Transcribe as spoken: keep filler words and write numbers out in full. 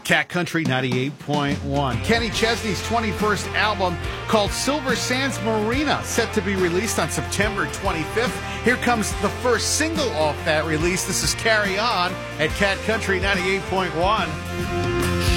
Cat Country ninety-eight point one. Kenny Chesney's twenty-first album called Silver Sands Marina, set to be released on September twenty-fifth. Here comes the first single off that release. This is Carry On at Cat Country ninety-eight point one.